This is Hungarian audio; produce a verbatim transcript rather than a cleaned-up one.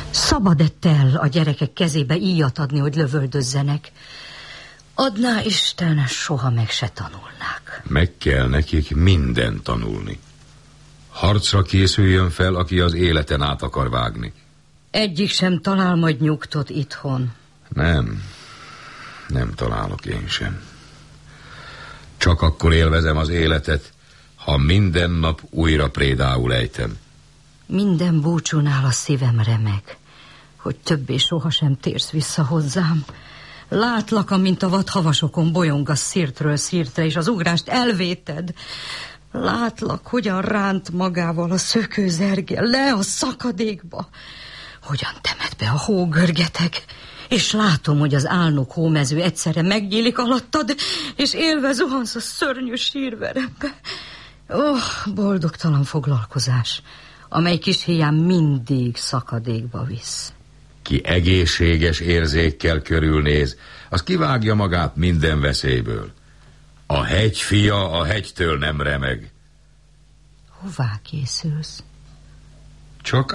Szabad-e tel a gyerekek kezébe íjat adni, hogy lövöldözzenek? Adná Isten, soha meg se tanulnák. Meg kell nekik minden tanulni. Harcra készüljön fel, aki az életen át akar vágni. Egyik sem talál majd nyugtot itthon. Nem, nem találok én sem. Csak akkor élvezem az életet, ha minden nap újra prédául ejtem. Minden búcsúnál a szívem remeg, hogy többé sohasem térsz vissza hozzám. Látlak, amint a vadhavasokon bolyongasz szirtről szirtre, és az ugrást elvéted. Látlak, hogyan ránt magával a szökőzergel le a szakadékba, hogyan temet be a hógörgeteg, és látom, hogy az álnok hómező egyszerre megnyílik alattad, és élve zuhansz a szörnyű sírverembe. Ó, oh, boldogtalan foglalkozás, amely kis híján mindig szakadékba visz. Ki egészséges érzékkel körülnéz, az kivágja magát minden veszélyből. A hegy fia a hegytől nem remeg. Hová készülsz? Csak